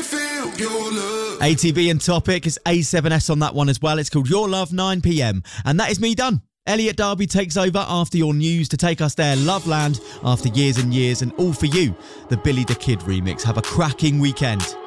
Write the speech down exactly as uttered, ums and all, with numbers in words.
feel your love. A T B and Topic is A seven S on that one as well. It's called Your Love, nine p m. And that is me done. Elliot Darby takes over after your news to take us there, Loveland, after years and years, and all for you, the Billy the Kid remix. Have a cracking weekend.